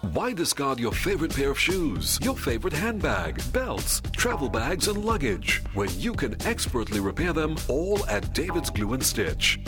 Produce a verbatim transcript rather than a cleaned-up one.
Why discard your favorite pair of shoes, your favorite handbag, belts, travel bags and luggage, when you can expertly repair them all at David's Glue and Stitch?